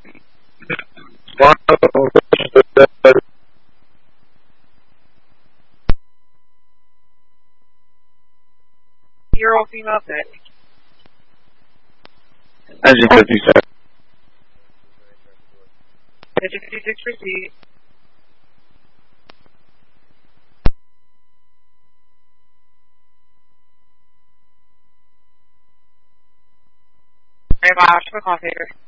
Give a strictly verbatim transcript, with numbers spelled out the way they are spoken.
You're all female set. Engine fifty-seven. Engine fifty-six proceed. Alright, Bosh, for call taker.